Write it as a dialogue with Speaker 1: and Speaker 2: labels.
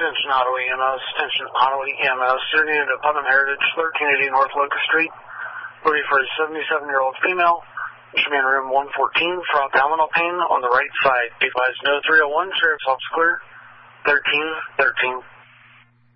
Speaker 1: Attention Auto EMS, attention Auto EMS. You're needed at Putnam Heritage, 1380 North Locust Street. Looking for a 77-year-old female. Should be in room 114 for abdominal pain on the right side. Be advised, no 301, sheriff's office clear. 1313.